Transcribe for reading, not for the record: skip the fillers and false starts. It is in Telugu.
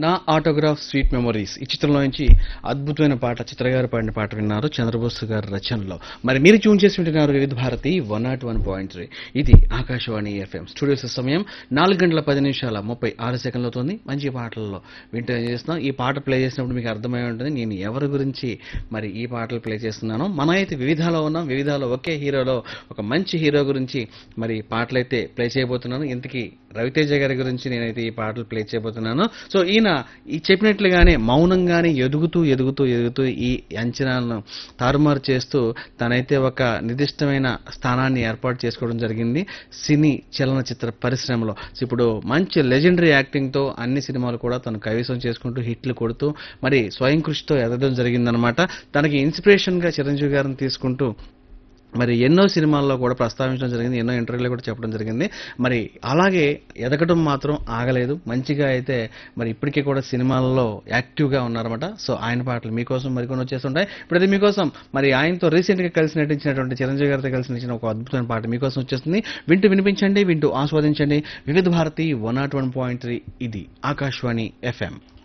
నా ఆటోగ్రాఫ్ స్వీట్ మెమొరీస్ ఈ చిత్రంలో నుంచి అద్భుతమైన పాట చిత్ర గారు పాడిన పాట విన్నారు చంద్రబోస్ గారి రచనలో. మరి మీరు ట్యూన్ చేసి వింటున్నారు వివిధ భారతి 101.3. ఇది ఆకాశవాణి ఎఫ్ఎం. స్టూడియోస్ సమయం 4:10:36 అవుతుంది. మంచి పాటల్లో వింటూ చేస్తున్నాం. ఈ పాట ప్లే చేసినప్పుడు మీకు అర్థమై ఉంటుంది నేను ఎవరి గురించి మరి ఈ పాటలు ప్లే చేస్తున్నాను. మనం అయితే వివిధాలో ఉన్నాం. వివిధాలో ఒకే హీరోలో ఒక మంచి హీరో గురించి మరి పాటలైతే ప్లే చేయబోతున్నాను. ఇంతకీ రవితేజ గారి గురించి నేనైతే ఈ పాటలు ప్లే చేయబోతున్నాను. సో ఈయన ఈ చెప్పినట్లుగానే మౌనంగానే ఎదుగుతూ ఎదుగుతూ ఎదుగుతూ ఈ అంచనాలను తారుమారు చేస్తూ తనైతే ఒక నిర్దిష్టమైన స్థానాన్ని ఏర్పాటు చేసుకోవడం జరిగింది సినీ చలనచిత్ర పరిశ్రమలో. ఇప్పుడు మంచి లెజెండరీ యాక్టింగ్తో అన్ని సినిమాలు కూడా తను కైవసం చేసుకుంటూ హిట్లు కొడుతూ మరి స్వయం కృషితో ఎదగడం జరిగిందనమాట. తనకి ఇన్స్పిరేషన్గా చిరంజీవి గారిని తీసుకుంటూ మరి ఎన్నో సినిమాల్లో కూడా ప్రస్తావించడం జరిగింది, ఎన్నో ఇంటర్వ్యూలో కూడా చెప్పడం జరిగింది. మరి అలాగే ఎదగడం మాత్రం ఆగలేదు. మంచిగా అయితే మరి ఇప్పటికీ కూడా సినిమాల్లో యాక్టివ్గా ఉన్నారన్నమాట. సో ఆయన పాటలు మీకోసం మరికొన్ని వచ్చేస్తుంటాయి. ఇప్పుడైతే మీకోసం మరి ఆయనతో రీసెంట్గా కలిసి నటించినటువంటి చిరంజీవి గారితో కలిసి నటించిన ఒక అద్భుతమైన పాట మీకోసం వచ్చేస్తుంది. వింటూ వినిపించండి, వింటూ ఆస్వాదించండి. వివిధ భారతి 101.3. ఇది ఆకాశవాణి ఎఫ్ఎం.